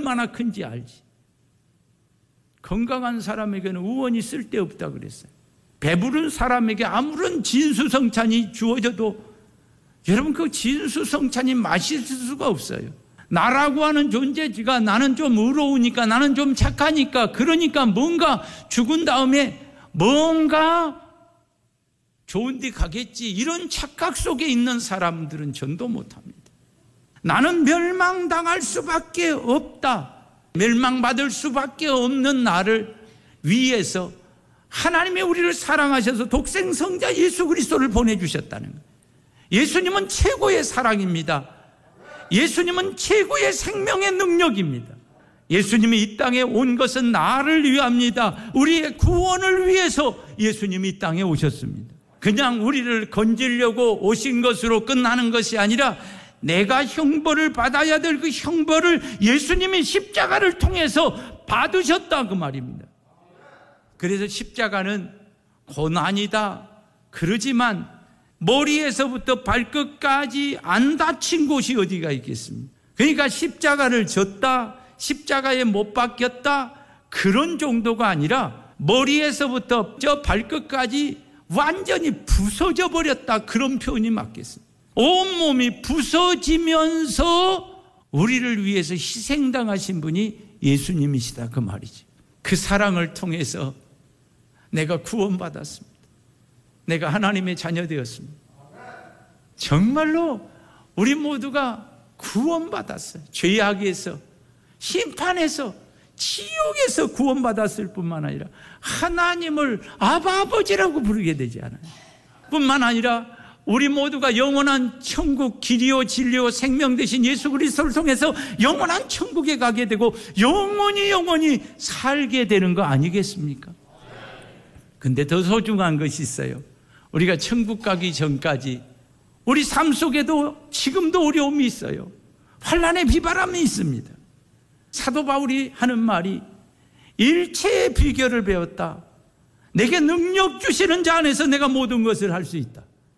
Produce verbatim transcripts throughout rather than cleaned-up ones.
얼마나 큰지 알지. 건강한 사람에게는 우원이 쓸데없다 그랬어요. 배부른 사람에게 아무런 진수성찬이 주어져도 여러분 그 진수성찬이 맛있을 수가 없어요. 나라고 하는 존재가 나는 좀 의로우니까, 나는 좀 착하니까, 그러니까 뭔가 죽은 다음에 뭔가 좋은 데 가겠지, 이런 착각 속에 있는 사람들은 전도 못합니다. 나는 멸망당할 수밖에 없다, 멸망받을 수밖에 없는 나를 위해서 하나님이 우리를 사랑하셔서 독생성자 예수 그리스도를 보내주셨다는 거예요. 예수님은 최고의 사랑입니다. 예수님은 최고의 생명의 능력입니다. 예수님이 이 땅에 온 것은 나를 위함이다. 우리의 구원을 위해서 예수님이 이 땅에 오셨습니다. 그냥 우리를 건지려고 오신 것으로 끝나는 것이 아니라 내가 형벌을 받아야 될 그 형벌을 예수님이 십자가를 통해서 받으셨다 그 말입니다. 그래서 십자가는 고난이다 그러지만 머리에서부터 발끝까지 안 다친 곳이 어디가 있겠습니까? 그러니까 십자가를 졌다, 십자가에 못 박혔다 그런 정도가 아니라 머리에서부터 저 발끝까지 완전히 부서져 버렸다, 그런 표현이 맞겠습니다. 온몸이 부서지면서 우리를 위해서 희생당하신 분이 예수님이시다 그 말이지. 그 사랑을 통해서 내가 구원받았습니다. 내가 하나님의 자녀 되었습니다. 정말로 우리 모두가 구원받았어요. 죄악에서, 심판에서, 지옥에서 구원받았을 뿐만 아니라 하나님을 아바 아버지라고 부르게 되지 않아요. 뿐만 아니라 우리 모두가 영원한 천국, 길이요 진리요 생명 되신 예수 그리스도를 통해서 영원한 천국에 가게 되고 영원히 영원히 살게 되는 거 아니겠습니까? 근데 더 소중한 것이 있어요. 우리가 천국 가기 전까지 우리 삶 속에도 지금도 어려움이 있어요. 환난의 비바람이 있습니다. 사도 바울이 하는 말이 일체의 비결을 배웠다. 내게 능력 주시는 자 안에서 내가 모든 것을 할 수 있다.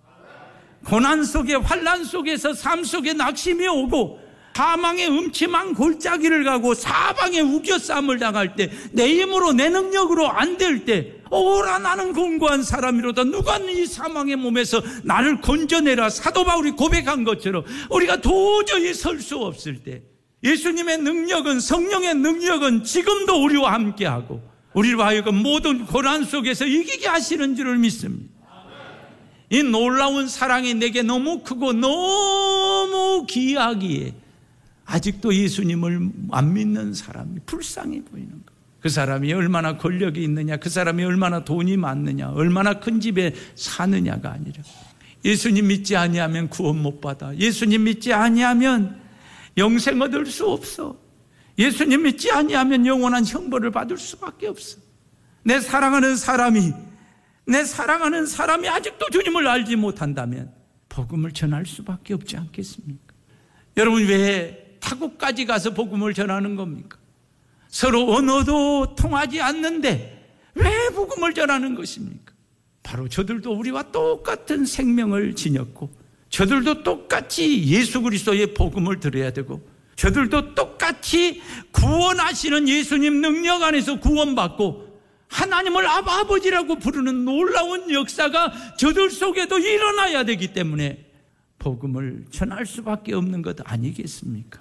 고난 속에, 환난 속에서, 삶 속에 낙심이 오고 사망의 음침한 골짜기를 가고 사방에 우겨싸움을 당할 때, 내 힘으로 내 능력으로 안 될 때, 오라 나는 공고한 사람이로다, 누가 이 사망의 몸에서 나를 건져내라, 사도 바울이 고백한 것처럼 우리가 도저히 설 수 없을 때 예수님의 능력은, 성령의 능력은 지금도 우리와 함께하고 우리로 하여금 모든 고난 속에서 이기게 하시는 줄을 믿습니다. 이 놀라운 사랑이 내게 너무 크고 너무 귀하기에 아직도 예수님을 안 믿는 사람이 불쌍해 보이는 것. 그 사람이 얼마나 권력이 있느냐, 그 사람이 얼마나 돈이 많느냐, 얼마나 큰 집에 사느냐가 아니라 예수님 믿지 아니하면 구원 못 받아. 예수님 믿지 아니하면 영생 얻을 수 없어. 예수님 믿지 아니하면 영원한 형벌을 받을 수밖에 없어. 내 사랑하는 사람이 내 사랑하는 사람이 아직도 주님을 알지 못한다면 복음을 전할 수밖에 없지 않겠습니까? 여러분, 왜 타국까지 가서 복음을 전하는 겁니까? 서로 언어도 통하지 않는데 왜 복음을 전하는 것입니까? 바로 저들도 우리와 똑같은 생명을 지녔고 저들도 똑같이 예수 그리스도의 복음을 들어야 되고 저들도 똑같이 구원하시는 예수님 능력 안에서 구원받고 하나님을 아바 아버지라고 부르는 놀라운 역사가 저들 속에도 일어나야 되기 때문에 복음을 전할 수밖에 없는 것 아니겠습니까?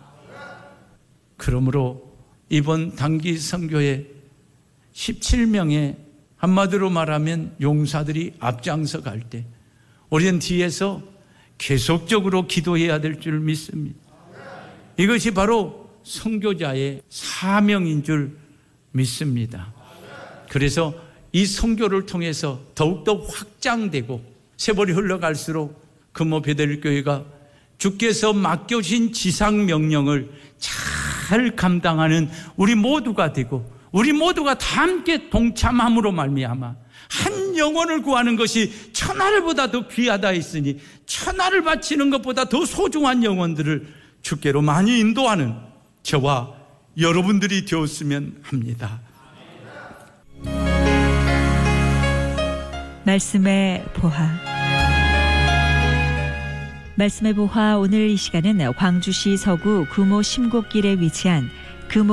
그러므로 이번 단기 선교에 십칠 명의 한마디로 말하면 용사들이 앞장서 갈 때 우리는 뒤에서 계속적으로 기도해야 될 줄 믿습니다. 이것이 바로 선교자의 사명인 줄 믿습니다. 그래서 이 선교를 통해서 더욱더 확장되고 세월이 흘러갈수록 금호 베델교회가 주께서 맡겨주신 지상 명령을 잘 감당하는 우리 모두가 되고 우리 모두가 다 함께 동참함으로 말미암아 한 영혼을 구하는 것이 천하를보다 더 귀하다 했으니 천하를 바치는 것보다 더 소중한 영혼들을 주께로 많이 인도하는 저와 여러분들이 되었으면 합니다. 말씀의 보화. 말씀의 보화, 오늘 이 시간은 광주시 서구 구모 심곡길에 위치한